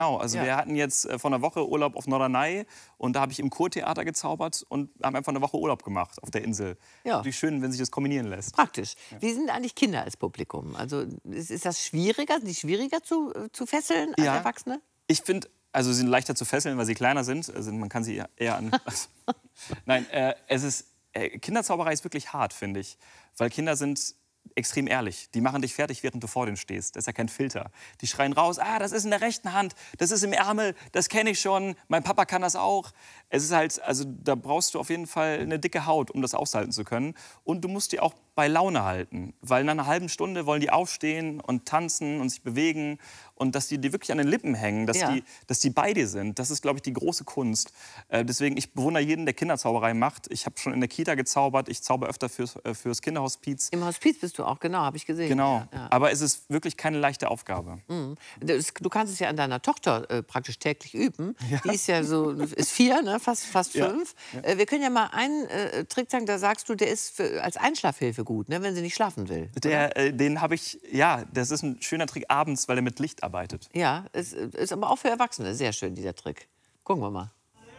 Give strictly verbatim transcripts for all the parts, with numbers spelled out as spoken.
Genau, also Ja. wir hatten jetzt äh, vor einer Woche Urlaub auf Norderney und da habe ich im Kurtheater gezaubert und haben einfach eine Woche Urlaub gemacht auf der Insel. Ja. Natürlich schön, wenn sich das kombinieren lässt. Praktisch. Wie sind eigentlich Kinder als Publikum? Also ist, ist das schwieriger, sind die schwieriger zu, äh, zu fesseln als Ja. Erwachsene? Ich finde, also sie sind leichter zu fesseln, weil sie kleiner sind. Also man kann sie eher an... Nein, äh, es ist... Äh, Kinderzauberei ist wirklich hart, finde ich. Weil Kinder sind extrem ehrlich. Die machen dich fertig, während du vor denen stehst. Das ist ja kein Filter. Die schreien raus, ah, das ist in der rechten Hand, das ist im Ärmel, das kenne ich schon, mein Papa kann das auch. Es ist halt, also da brauchst du auf jeden Fall eine dicke Haut, um das aushalten zu können. Und du musst die auch bei Laune halten. Weil nach einer halben Stunde wollen die aufstehen und tanzen und sich bewegen. Und dass die, die wirklich an den Lippen hängen, dass, Ja. die, dass die bei dir sind. Das ist, glaube ich, die große Kunst. Äh, deswegen, ich bewundere jeden, der Kinderzauberei macht. Ich habe schon in der Kita gezaubert, ich zauber öfter fürs, äh, fürs Kinderhospiz. Im Hospiz bist du auch, genau, habe ich gesehen. Genau, Ja, ja. aber es ist wirklich keine leichte Aufgabe. Das, du kannst es ja an deiner Tochter äh, praktisch täglich üben. Die ist ja so, ist vier, ne? fast, fast Ja. fünf. Äh, wir können ja mal einen äh, Trick sagen, da sagst du, der ist für, als Einschlafhilfe gut, ne? wenn sie nicht schlafen will. Der, äh, den habe ich, ja, das ist ein schöner Trick abends, weil er mit Licht arbeitet. Ja, es ist aber auch für Erwachsene sehr schön, dieser Trick. Gucken wir mal.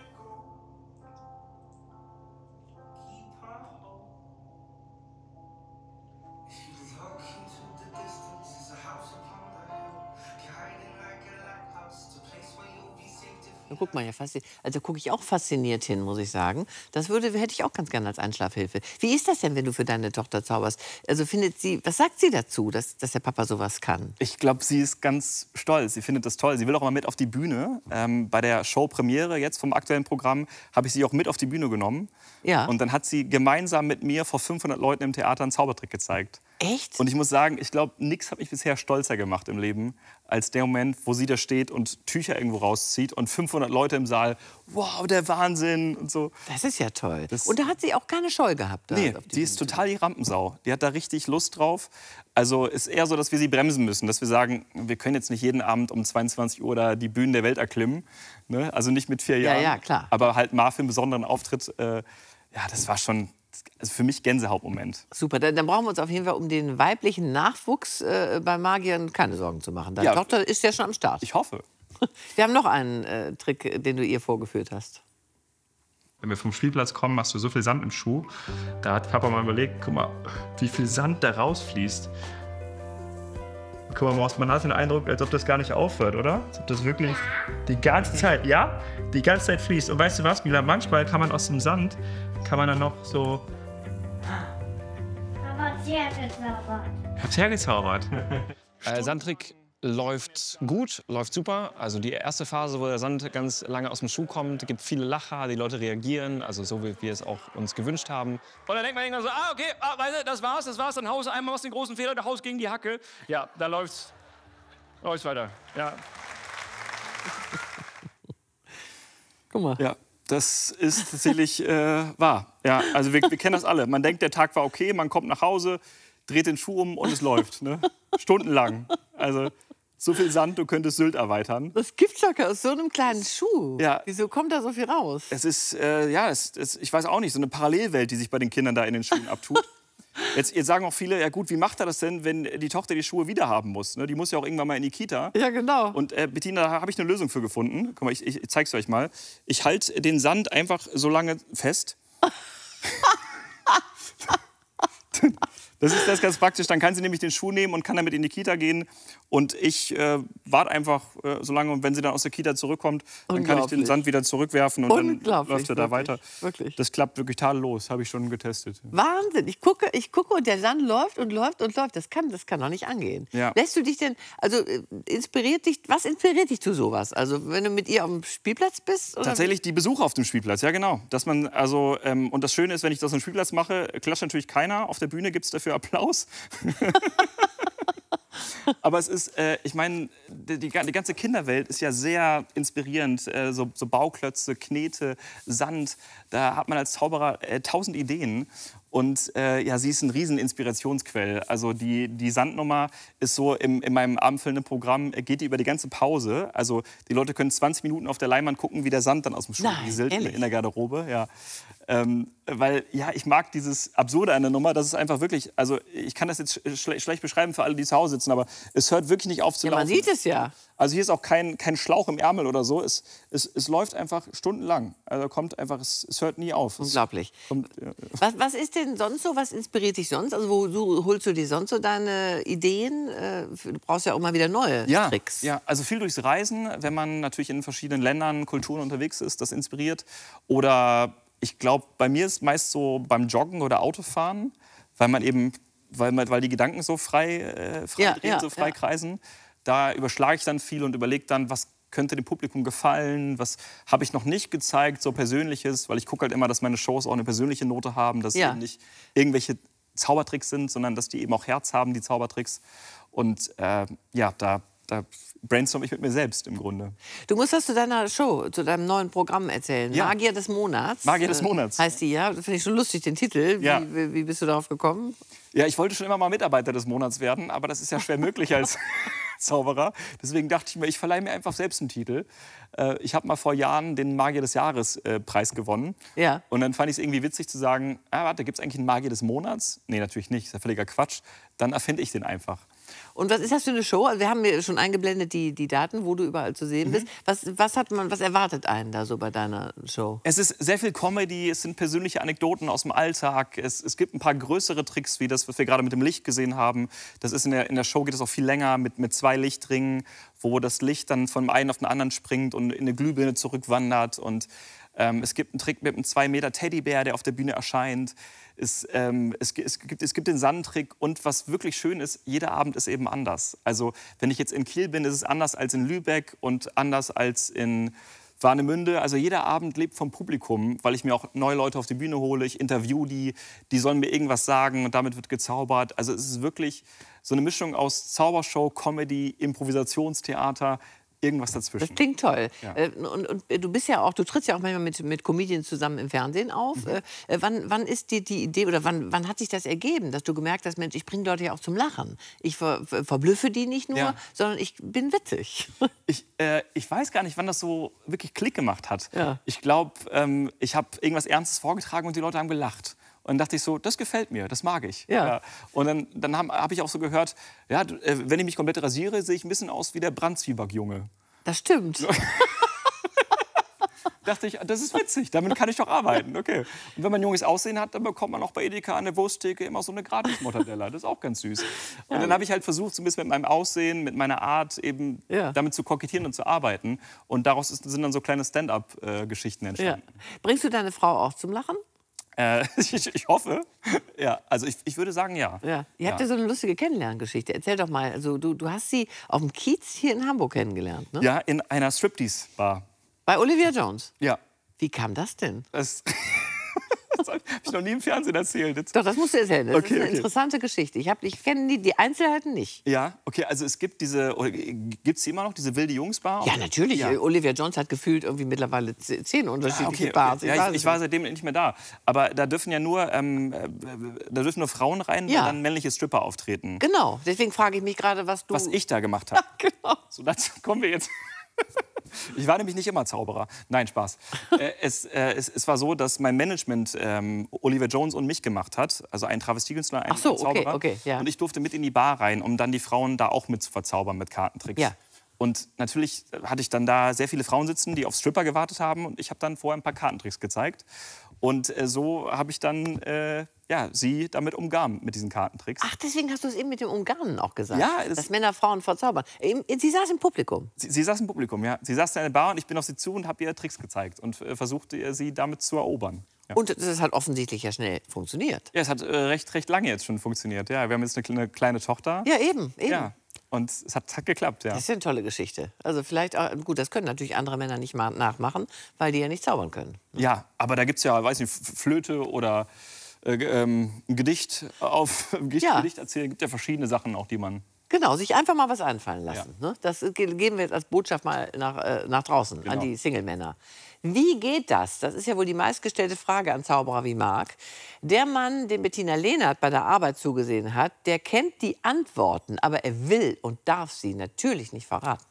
Da guckt man ja fasziniert. Also gucke ich auch fasziniert hin, muss ich sagen. Das würde, hätte ich auch ganz gerne als Einschlafhilfe. Wie ist das denn, wenn du für deine Tochter zauberst? Also findet sie, was sagt sie dazu, dass, dass der Papa sowas kann? Ich glaube, sie ist ganz stolz. Sie findet das toll. Sie will auch mal mit auf die Bühne. Ähm, bei der Showpremiere jetzt vom aktuellen Programm habe ich sie auch mit auf die Bühne genommen. Ja. Und dann hat sie gemeinsam mit mir vor fünfhundert Leuten im Theater einen Zaubertrick gezeigt. Echt? Und ich muss sagen, ich glaube, nichts hat mich bisher stolzer gemacht im Leben, als der Moment, wo sie da steht und Tücher irgendwo rauszieht und fünfhundert Leute im Saal, wow, der Wahnsinn und so. Das ist ja toll. Das- Und da hat sie auch keine Scheu gehabt. Da Nee, auf die die ist Bühne. total die Rampensau. Die hat da richtig Lust drauf. Also ist eher so, dass wir sie bremsen müssen, dass wir sagen, wir können jetzt nicht jeden Abend um zweiundzwanzig Uhr da die Bühnen der Welt erklimmen. Ne? Also nicht mit vier Ja, Jahren. ja, klar. Aber halt mal für einen besonderen Auftritt. Äh, ja, das war schon also für mich Gänsehautmoment. Super, dann, dann brauchen wir uns auf jeden Fall um den weiblichen Nachwuchs äh, bei Magiern keine Sorgen zu machen. Deine Ja. Tochter ist ja schon am Start. Ich hoffe. Wir haben noch einen äh, Trick, den du ihr vorgeführt hast. Wenn wir vom Spielplatz kommen, hast du so viel Sand im Schuh. Da hat Papa mal überlegt, guck mal, wie viel Sand da rausfließt. Guck mal, Maus, man hat den Eindruck, als ob das gar nicht aufhört, oder? Als ob das wirklich die ganze Zeit, ja, die ganze Zeit fließt. Und weißt du was, Mila, manchmal kann man aus dem Sand, kann man dann noch so... Aber hat's hergezaubert. Ich hab's hergezaubert. Äh, Sandtrick läuft gut, läuft super. Also die erste Phase, wo der Sand ganz lange aus dem Schuh kommt, gibt viele Lacher, die Leute reagieren, also so wie wir es auch uns gewünscht haben. Und dann denkt man irgendwann so, ah, okay, ah, weißt du, das war's, das war's, dann haust du einmal aus den großen Fehler, der Haus gegen die Hacke. Ja, da läuft's, läuft's weiter, ja. Guck mal. Ja, das ist tatsächlich äh, wahr. Ja, also wir, wir kennen das alle. Man denkt, der Tag war okay, man kommt nach Hause, dreht den Schuh um und es läuft. Ne? Stundenlang. Also so viel Sand, du könntest Sylt erweitern. Das gibt's doch aus so einem kleinen Schuh. Ja. Wieso kommt da so viel raus? Es ist, äh, ja, es, es, ich weiß auch nicht, so eine Parallelwelt, die sich bei den Kindern da in den Schuhen abtut. Jetzt, jetzt sagen auch viele, ja gut, wie macht er das denn, wenn die Tochter die Schuhe wieder haben muss? Ne? Die muss ja auch irgendwann mal in die Kita. Ja, genau. Und äh, Bettina, da habe ich eine Lösung für gefunden. Guck mal, ich, ich zeig's euch mal. Ich halte den Sand einfach so lange fest. Das ist das ganz praktisch. Dann kann sie nämlich den Schuh nehmen und kann damit in die Kita gehen. Und ich äh, warte einfach äh, so lange. Und wenn sie dann aus der Kita zurückkommt, dann kann ich den Unglaublich. Sand wieder zurückwerfen. Und dann Unglaublich, läuft er da wirklich, weiter. wirklich. Das klappt wirklich tadellos. Habe ich schon getestet. Wahnsinn. Ich gucke, ich gucke und der Sand läuft und läuft und läuft. Das kann, das kann doch nicht angehen. Ja. Lässt du dich denn, also äh, inspiriert dich, was inspiriert dich zu sowas? Also wenn du mit ihr am Spielplatz bist? Oder? Tatsächlich die Besucher auf dem Spielplatz, ja genau. Dass man also, ähm, und das Schöne ist, wenn ich das auf dem Spielplatz mache, klatscht natürlich keiner. Auf der Bühne gibt es dafür Applaus. Aber es ist, äh, ich meine, die, die ganze Kinderwelt ist ja sehr inspirierend. Äh, so, so Bauklötze, Knete, Sand. Da hat man als Zauberer äh, tausend Ideen. Und äh, ja, sie ist ein riesen Inspirationsquell. Also die, die Sandnummer ist so im, in meinem abendfüllenden Programm, äh, geht die über die ganze Pause. Also die Leute können zwanzig Minuten auf der Leinwand gucken, wie der Sand dann aus dem Schuh Nein, rieselt in, ehrlich? in der Garderobe. Ja. Ähm, weil, ja, ich mag dieses Absurde an der Nummer. Das ist einfach wirklich, also ich kann das jetzt schle schlecht beschreiben für alle, die zu Hause sitzen, aber es hört wirklich nicht auf zu Ja, man laufen. sieht es ja. Also hier ist auch kein, kein Schlauch im Ärmel oder so. Es, es, es läuft einfach stundenlang. Also kommt einfach, es, es hört nie auf. Es Unglaublich. kommt, ja. Was, was ist denn sonst so? Was inspiriert dich sonst? Also wo du, holst du dir sonst so deine Ideen? Äh, Du brauchst ja auch mal wieder neue Ja, Tricks. ja, also viel durchs Reisen, wenn man natürlich in verschiedenen Ländern, Kulturen unterwegs ist, das inspiriert. Oder ich glaube, bei mir ist meist so beim Joggen oder Autofahren, weil man eben, weil, man, weil die Gedanken so frei, äh, frei Ja, drehen, ja, so frei ja. kreisen. Da überschlage ich dann viel und überlege dann, was könnte dem Publikum gefallen, was habe ich noch nicht gezeigt, so Persönliches, weil ich gucke halt immer, dass meine Shows auch eine persönliche Note haben, dass Ja. eben nicht irgendwelche Zaubertricks sind, sondern dass die eben auch Herz haben, die Zaubertricks. Und äh, ja, da, da brainstorm ich mit mir selbst im Grunde. Du musst was zu deiner Show, zu deinem neuen Programm erzählen. Ja. Magier des Monats. Magier des äh, Monats. Heißt die, ja. Das finde ich schon lustig, den Titel. Wie, Ja. wie, wie bist du darauf gekommen? Ja, ich wollte schon immer mal Mitarbeiter des Monats werden, aber das ist ja schwer möglich als Zauberer. Deswegen dachte ich mir, ich verleihe mir einfach selbst einen Titel. Äh, ich habe mal vor Jahren den Magier des Jahres äh, Preis gewonnen. Ja. Und dann fand ich es irgendwie witzig zu sagen, ah, warte, gibt es eigentlich einen Magier des Monats? Nee, natürlich nicht, ist ja völliger Quatsch. Dann erfinde ich den einfach. Und was ist das für eine Show? Also wir haben mir schon eingeblendet die, die Daten, wo du überall zu sehen bist. Was, was, hat man, was erwartet einen da so bei deiner Show? Es ist sehr viel Comedy, es sind persönliche Anekdoten aus dem Alltag. Es, es gibt ein paar größere Tricks, wie das, was wir gerade mit dem Licht gesehen haben. Das ist in der, in der Show geht es auch viel länger mit, mit zwei Lichtringen, wo das Licht dann von einem auf den anderen springt und in eine Glühbirne zurückwandert. Und ähm, es gibt einen Trick mit einem zwei Meter Teddybär, der auf der Bühne erscheint. Es, ähm, es, es, gibt, es gibt den Sandtrick und was wirklich schön ist, jeder Abend ist eben anders. Also wenn ich jetzt in Kiel bin, ist es anders als in Lübeck und anders als in Warnemünde. Also jeder Abend lebt vom Publikum, weil ich mir auch neue Leute auf die Bühne hole. Ich interview die, die sollen mir irgendwas sagen und damit wird gezaubert. Also es ist wirklich so eine Mischung aus Zaubershow, Comedy, Improvisationstheater, irgendwas dazwischen. Das klingt toll. Ja. Äh, Und, und du bist ja auch, du trittst ja auch manchmal mit, mit Comedians zusammen im Fernsehen auf. Mhm. Äh, wann, wann ist dir die Idee oder wann, wann hat sich das ergeben, dass du gemerkt hast, Mensch, ich bringe Leute ja auch zum Lachen. Ich ver, ver, verblüffe die nicht nur, Ja. sondern ich bin witzig. Ich, äh, ich weiß gar nicht, wann das so wirklich Klick gemacht hat. Ja. Ich glaube, ähm, ich habe irgendwas Ernstes vorgetragen und die Leute haben gelacht. Und dann dachte ich so, das gefällt mir, das mag ich. Ja. Und dann, dann habe hab ich auch so gehört, ja, du, äh, wenn ich mich komplett rasiere, sehe ich ein bisschen aus wie der Brandzwieback-Junge. Das stimmt. Dachte ich, das ist witzig, damit kann ich doch arbeiten. Okay. Und wenn man junges Aussehen hat, dann bekommt man auch bei Edeka an der Wursttheke immer so eine Gratis-Mortadella. Das ist auch ganz süß. Und dann habe ich halt versucht, so ein bisschen mit meinem Aussehen, mit meiner Art eben Ja. damit zu kokettieren und zu arbeiten. Und daraus ist, sind dann so kleine Stand-up-Geschichten Ja. entstanden. Bringst du deine Frau auch zum Lachen? Äh, ich, ich hoffe. Ja, also ich, ich würde sagen, ja. Ja. Ihr habt ja so eine lustige Kennenlerngeschichte. Erzähl doch mal. Also du, du hast sie auf dem Kiez hier in Hamburg kennengelernt, ne? Ja, in einer Striptease-Bar. Bei Olivia Jones. Ja. Wie kam das denn? Das, das habe ich noch nie im Fernsehen erzählt. Jetzt. Doch, das musst du erzählen. Das Okay, ist eine okay. interessante Geschichte. Ich, hab- ich kenne die, die Einzelheiten nicht. Ja, okay, also es gibt diese, oder gibt es die immer noch, diese wilde Jungs-Bar? Ja, natürlich. Ja. Olivia Jones hat gefühlt irgendwie mittlerweile z- zehn unterschiedliche Okay, Bars. okay. Ja, weiß ich, es ich war nicht. seitdem nicht mehr da. Aber da dürfen ja nur, ähm, äh, da dürfen nur Frauen rein, Ja. wenn dann männliche Stripper auftreten. Genau. Deswegen frage ich mich gerade, was du... Was ich da gemacht habe. Genau. So, dazu kommen wir jetzt. Ich war nämlich nicht immer Zauberer. Nein, Spaß. äh, es, äh, es, es war so, dass mein Management ähm, Oliver Jones und mich gemacht hat. Also ein Travestiekünstler, ein Ach so, ein Zauberer. okay, okay, ja. Und ich durfte mit in die Bar rein, um dann die Frauen da auch mit zu verzaubern mit Kartentricks. Ja. Und natürlich hatte ich dann da sehr viele Frauen sitzen, die auf Stripper gewartet haben. Und ich habe dann vorher ein paar Kartentricks gezeigt. Und äh, so habe ich dann äh, ja, sie damit umgarnt, mit diesen Kartentricks. Ach, deswegen hast du es eben mit dem Umgarnen auch gesagt. Ja, es- dass Männer Frauen verzaubern. Eben, Sie saß im Publikum. Sie, sie saß im Publikum, ja. Sie saß in einer Bar und ich bin auf sie zu und habe ihr Tricks gezeigt und äh, versuchte ihr, sie damit zu erobern. Ja. Und das hat offensichtlich ja schnell funktioniert. Ja, es hat äh, recht, recht lange jetzt schon funktioniert. Ja, wir haben jetzt eine, kleine- kleine Tochter. Ja, eben. eben. Ja. Und es hat, hat geklappt, ja. Das ist ja eine tolle Geschichte. Also vielleicht, auch, gut, das können natürlich andere Männer nicht mal nachmachen, weil die ja nicht zaubern können. Ja, aber da gibt es ja, weiß nicht, F- Flöte oder äh, ge- ähm, ein Gedicht auf ein Gedicht, Ja. Gedicht erzählen. Es gibt ja verschiedene Sachen auch, die man... Genau, sich einfach mal was einfallen lassen. Ne? Das ge- geben wir jetzt als Botschaft mal nach, äh, nach draußen, an Genau. die Single-Männer. Wie geht das? Das ist ja wohl die meistgestellte Frage an Zauberer wie Marc. Der Mann, dem Bettina Lehnert bei der Arbeit zugesehen hat, der kennt die Antworten, aber er will und darf sie natürlich nicht verraten.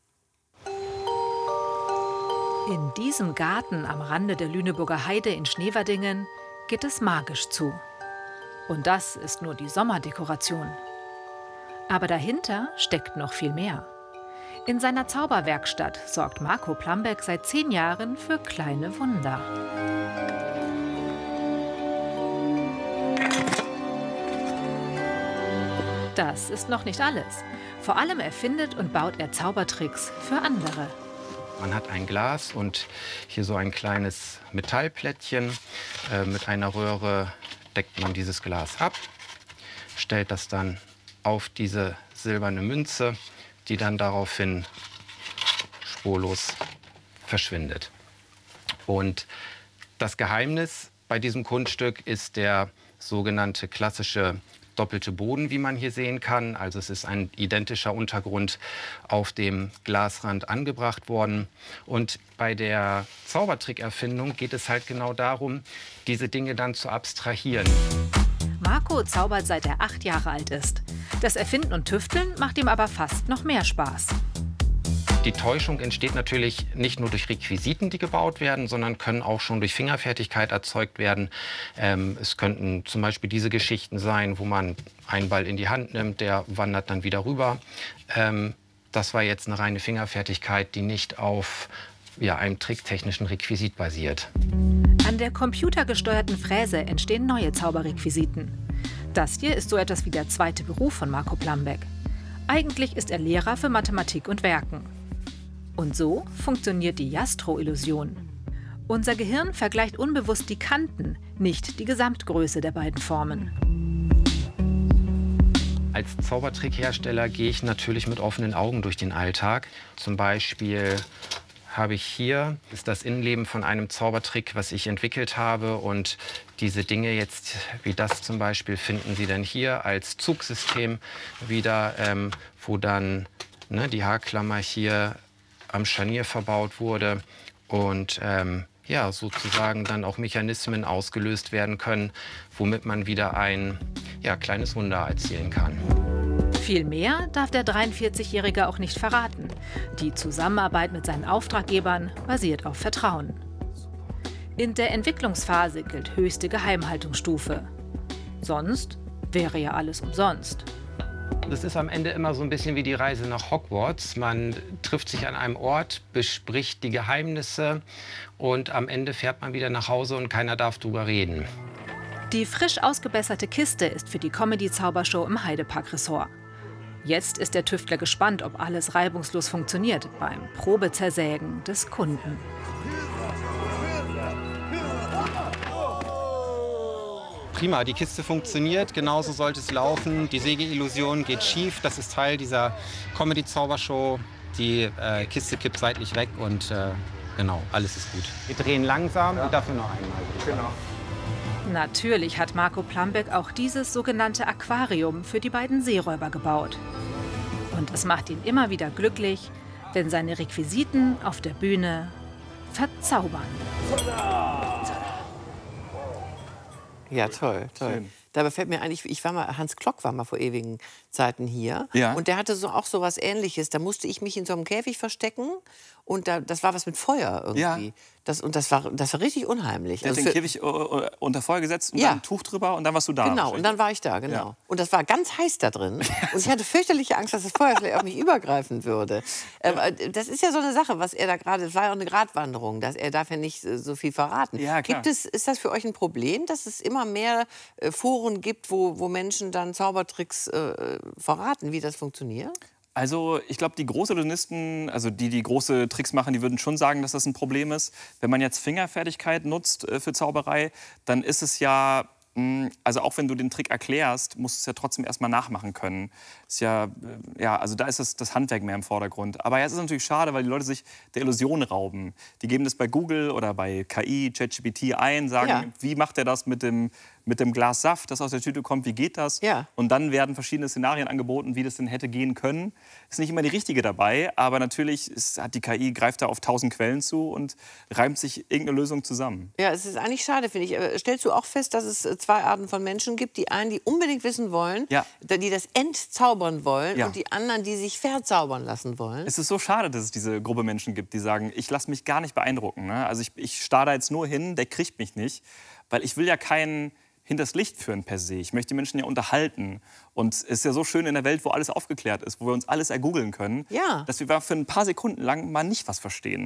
In diesem Garten am Rande der Lüneburger Heide in Schneverdingen geht es magisch zu. Und das ist nur die Sommerdekoration. Aber dahinter steckt noch viel mehr. In seiner Zauberwerkstatt sorgt Marco Plambeck seit zehn Jahren für kleine Wunder. Das ist noch nicht alles. Vor allem erfindet und baut er Zaubertricks für andere. Man hat ein Glas und hier so ein kleines Metallplättchen. Äh, mit einer Röhre deckt man dieses Glas ab, stellt das dann auf diese silberne Münze, die dann daraufhin spurlos verschwindet. Und das Geheimnis bei diesem Kunststück ist der sogenannte klassische doppelte Boden, wie man hier sehen kann. Also es ist ein identischer Untergrund auf dem Glasrand angebracht worden. Und bei der Zaubertrickerfindung geht es halt genau darum, diese Dinge dann zu abstrahieren. Marco zaubert, seit er acht Jahre alt ist. Das Erfinden und Tüfteln macht ihm aber fast noch mehr Spaß. Die Täuschung entsteht natürlich nicht nur durch Requisiten, die gebaut werden, sondern können auch schon durch Fingerfertigkeit erzeugt werden. Ähm, es könnten zum Beispiel diese Geschichten sein, wo man einen Ball in die Hand nimmt, der wandert dann wieder rüber. Ähm, das war jetzt eine reine Fingerfertigkeit, die nicht auf ja, einem tricktechnischen Requisit basiert. An der computergesteuerten Fräse entstehen neue Zauberrequisiten. Das hier ist so etwas wie der zweite Beruf von Marco Plambeck. Eigentlich ist er Lehrer für Mathematik und Werken. Und so funktioniert die Jastro-Illusion. Unser Gehirn vergleicht unbewusst die Kanten, nicht die Gesamtgröße der beiden Formen. Als Zaubertrickhersteller gehe ich natürlich mit offenen Augen durch den Alltag. Zum Beispiel habe ich hier ist das Innenleben von einem Zaubertrick, was ich entwickelt habe. Und diese Dinge jetzt, wie das zum Beispiel, finden Sie dann hier als Zugsystem wieder, ähm, wo dann ne, die Haarklammer hier am Scharnier verbaut wurde und ähm, ja, sozusagen dann auch Mechanismen ausgelöst werden können, womit man wieder ein ja, kleines Wunder erzielen kann. Viel mehr darf der dreiundvierzigjährige auch nicht verraten. Die Zusammenarbeit mit seinen Auftraggebern basiert auf Vertrauen. In der Entwicklungsphase gilt höchste Geheimhaltungsstufe. Sonst wäre ja alles umsonst. Das ist am Ende immer so ein bisschen wie die Reise nach Hogwarts. Man trifft sich an einem Ort, bespricht die Geheimnisse und am Ende fährt man wieder nach Hause und keiner darf drüber reden. Die frisch ausgebesserte Kiste ist für die Comedy-Zaubershow im Heidepark-Ressort. Jetzt ist der Tüftler gespannt, ob alles reibungslos funktioniert beim Probezersägen des Kunden. Prima, die Kiste funktioniert, genauso sollte es laufen. Die Sägeillusion geht schief, das ist Teil dieser Comedy-Zaubershow. Die äh, Kiste kippt seitlich weg und äh, genau, alles ist gut. Wir drehen langsam und dafür noch einmal. Genau. Natürlich hat Marco Plambeck auch dieses sogenannte Aquarium für die beiden Seeräuber gebaut. Und es macht ihn immer wieder glücklich, wenn seine Requisiten auf der Bühne verzaubern. Ja, toll, toll. Schön. Dabei fällt mir ein, ich, ich war mal, Hans Klock war mal vor ewigen Zeiten hier. Ja. Und der hatte so auch so was Ähnliches. Da musste ich mich in so einem Käfig verstecken. Und da, das war was mit Feuer irgendwie. Ja. Das, und das war, das war richtig unheimlich. Der hat Also den für- Käfig äh, unter Feuer gesetzt und Ja. dann ein Tuch drüber und dann warst du da. Genau, und dann war ich da, genau. Ja. Und das war ganz heiß da drin. Und ich hatte fürchterliche Angst, dass das Feuer vielleicht auf mich übergreifen würde. Ähm, äh, das ist ja so eine Sache, was er da gerade, es war ja auch eine Gratwanderung, dass er darf ja nicht äh, so viel verraten. Ja, klar. Gibt es, ist das für euch ein Problem, dass es immer mehr äh, Foren gibt, wo, wo Menschen dann Zaubertricks äh, verraten, wie das funktioniert? Also ich glaube, die Großillusionisten, also die, die große Tricks machen, die würden schon sagen, dass das ein Problem ist. Wenn man jetzt Fingerfertigkeit nutzt äh, für Zauberei, dann ist es ja, mh, also auch wenn du den Trick erklärst, musst du es ja trotzdem erstmal nachmachen können. Ist ja, äh, ja, also da ist das, das Handwerk mehr im Vordergrund. Aber ja, es ist natürlich schade, weil die Leute sich der Illusion rauben. Die geben das bei Google oder bei K I, ChatGPT ein, sagen, Ja. wie macht er das mit dem, mit dem Glas Saft, das aus der Tüte kommt, wie geht das? Ja. Und dann werden verschiedene Szenarien angeboten, wie das denn hätte gehen können. Ist nicht immer die richtige dabei, aber natürlich ist, hat die K I greift da auf tausend Quellen zu und reimt sich irgendeine Lösung zusammen. Ja, es ist eigentlich schade, finde ich. Aber stellst du auch fest, dass es äh, zwei Arten von Menschen gibt? Die einen, die unbedingt wissen wollen, Ja. die das entzaubern wollen, Ja. und die anderen, die sich verzaubern lassen wollen. Es ist so schade, dass es diese Gruppe Menschen gibt, die sagen, ich lasse mich gar nicht beeindrucken. Ne? Also ich, ich starr da jetzt nur hin, der kriegt mich nicht. Weil ich will ja keinen hinters Licht führen per se. Ich möchte die Menschen ja unterhalten. Und es ist ja so schön in der Welt, wo alles aufgeklärt ist, wo wir uns alles ergoogeln können, Ja. dass wir für ein paar Sekunden lang mal nicht was verstehen.